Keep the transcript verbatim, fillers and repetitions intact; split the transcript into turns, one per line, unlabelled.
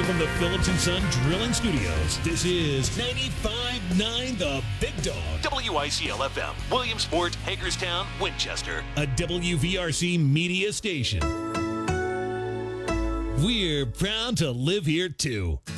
Live from the Phillips and Son Drilling Studios, this is ninety-five point nine The Big Dog.
W I C L F M, Williamsport, Hagerstown, Winchester.
A W V R C media station. We're proud to live here, too.